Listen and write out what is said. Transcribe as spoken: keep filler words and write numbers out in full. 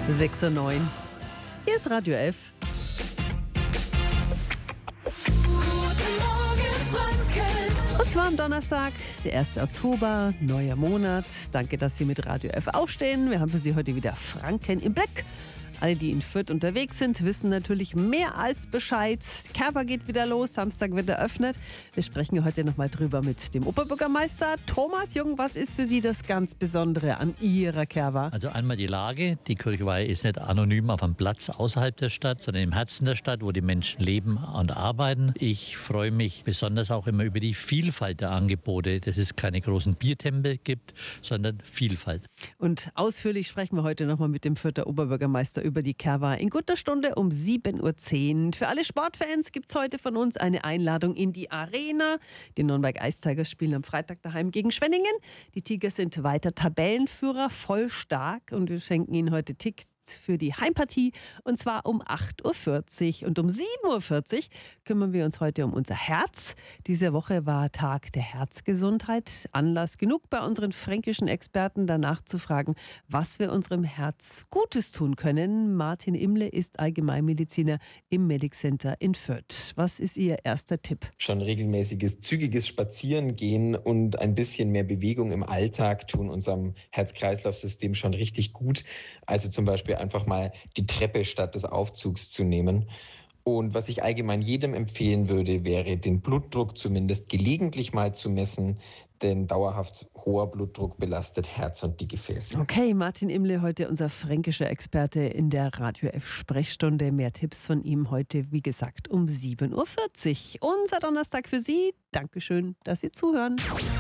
sechs Uhr neun. Hier ist Radio F. Und zwar am Donnerstag, der erste Oktober, neuer Monat. Danke, dass Sie mit Radio F aufstehen. Wir haben für Sie heute wieder Franken im Blick. Alle, die in Fürth unterwegs sind, wissen natürlich mehr als Bescheid. Kerber geht wieder los, Samstag wird eröffnet. Wir sprechen heute nochmal drüber mit dem Oberbürgermeister Thomas Jung. Was ist für Sie das ganz Besondere an Ihrer Kerber? Also einmal die Lage. Die Kirchweih ist nicht anonym auf einem Platz außerhalb der Stadt, sondern im Herzen der Stadt, wo die Menschen leben und arbeiten. Ich freue mich besonders auch immer über die Vielfalt der Angebote, dass es keine großen Biertempel gibt, sondern Vielfalt. Und ausführlich sprechen wir heute nochmal mit dem Fürther Oberbürgermeister über die Kerber in guter Stunde um sieben Uhr zehn. Für alle Sportfans gibt es heute von uns eine Einladung in die Arena. Die Nürnberg Ice Tigers spielen am Freitag daheim gegen Schwenningen. Die Tigers sind weiter Tabellenführer, voll stark, und wir schenken ihnen heute Tickets für die Heimpartie, und zwar um acht Uhr vierzig. Und um sieben Uhr vierzig kümmern wir uns heute um unser Herz. Diese Woche war Tag der Herzgesundheit. Anlass genug bei unseren fränkischen Experten danach zu fragen, was wir unserem Herz Gutes tun können. Martin Imle ist Allgemeinmediziner im Medic Center in Fürth. Was ist Ihr erster Tipp? Schon regelmäßiges, zügiges Spazierengehen und ein bisschen mehr Bewegung im Alltag tun unserem Herz-Kreislauf-System schon richtig gut. Also zum Beispiel einfach mal die Treppe statt des Aufzugs zu nehmen. Und was ich allgemein jedem empfehlen würde, wäre, den Blutdruck zumindest gelegentlich mal zu messen, denn dauerhaft hoher Blutdruck belastet Herz und die Gefäße. Okay, Martin Imle, heute unser fränkischer Experte in der Radio F Sprechstunde. Mehr Tipps von ihm heute, wie gesagt, um sieben Uhr vierzig. Unser Donnerstag für Sie. Dankeschön, dass Sie zuhören.